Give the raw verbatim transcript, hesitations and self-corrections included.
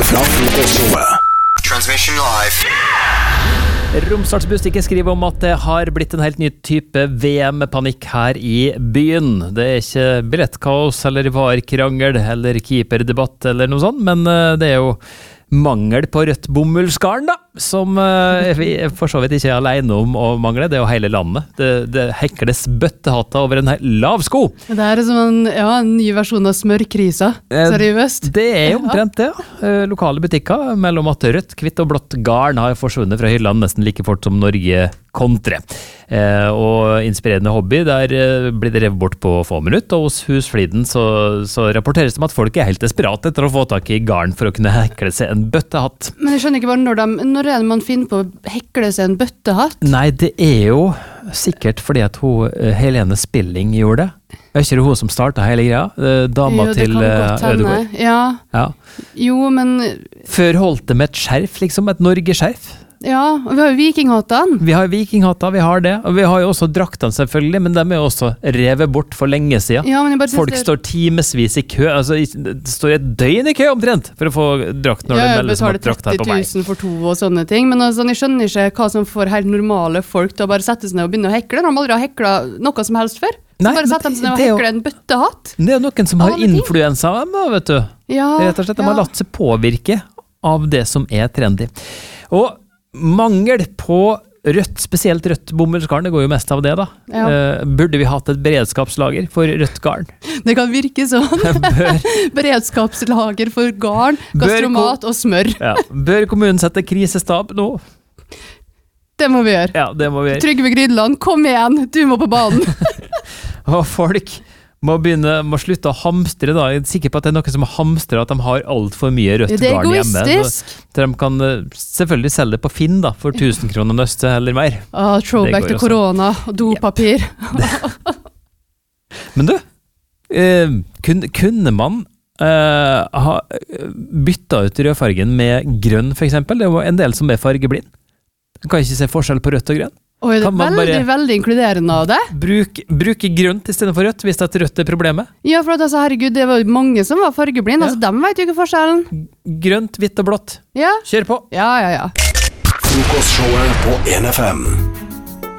fra frokostshowet. Transmission live. Romsdalsbustikke skriver om at det har blitt en helt ny type V M-panikk her i byen. Det er ikke billettkaos eller var-krangel eller keeperdebatt eller noe sånt, men det er jo mangel på rødt bomullsgarn da, som uh, vi for så vidt ikke er alene om å mangle. Det er jo hele landet. Det, det hekles bøttehatter over en lav sko. Det er som en, ja, en ny versjon av smørkrisa, seriøst. Det er jo omtrent det, ja. Uh, lokale butikker mellom at rødt, hvitt og blått garn har forsvunnet fra hyllene nesten like fort som Norge kontre. Uh, og inspirerende hobby, der uh, blir det revet bort på få minutter, og hos Husfliden så, så rapporteres det om at folk er helt desperate etter å få tak i garn for å kunne hekle seg en bøttehatt. Men jeg skjønner ikke bare når, de, når er det man finner på å hekle seg en bøttehatt? Nei, det er jo sikkert fordi at hun, Helene Spilling gjorde det. Er ikke det hun som startet hele greia? Dama jo, til Ødegård. Ja. ja. Jo, men... Før holdt det med et skjerf, liksom, et Norge-skjerf. Ja, og vi har jo vikinghattene. Vi har vikinghatter, vi har det. Og vi har jo også draktene selvfølgelig, men de er jo også revet bort for lenge siden. Ja, men jeg bare Folk det... står timesvis i kø, altså det står et døgn i kø omtrent for å få drakt når ja, det meldes om at drakt er på vei. tretti tusen for to og sånne ting, men altså, jeg skjønner ikke hva som får helt normale folk til å bare sette seg ned og begynne å hekle. De har aldri heklet noe som helst før. Så Nei, bare sette dem seg ned og hekle en bøttehatt. Det er jo noen som har influensa, vet du. Ja, Rett og slett, de ja. har latt seg påvirke av det som er trendy. Og mangel på rødt, spesielt rødt bomullsgarn, det går jo mest av det da. Ja. Eh, burde vi hatt et beredskapslager for rødt garn? Det kan virke sånn. Bør, Beredskapslager for garn, gastromat og smør. ja, bør kommunen sette krisestab nå? Det må vi gjøre. Ja, det må vi gjøre. Trygve Grydland, kom igjen, du må på banen. Og folk må begynne, må slutte å hamstre da. Jeg er sikker på at det er noe som hamstrer at de har alt for mye rødt Det er garn hjemme. egoistisk. Så de kan uh, selvfølgelig selge det på Finn da, for tusen kroner nøste eller mer. Ah, throwback til korona og dopapir. Men du, uh, kunne, kunne man uh, ha byttet ut rødfargen med grønn for eksempel? Det er jo en del som er fargeblind. Man kan ikke se forskjell på rødt og grønn. Oi, det er Kan man veldig, bare- veldig inkluderende av det. Bruk, bruke grønt i stedet for rødt, hvis at rødt er problemet. Ja, for at, altså, herregud, det var jo mange som var fargeblind, Ja. altså, de vet jo ikke forskjellen. Grønt, hvitt og blått. Ja, Kjør på! ja, ja, ja. Frokostshowet på en F M.